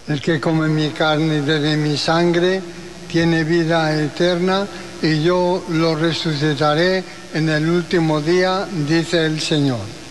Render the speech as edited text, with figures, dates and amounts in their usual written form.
El que come mi carne y bebe mi sangre tiene vida eterna, y yo lo resucitaré en el último día, dice el Señor.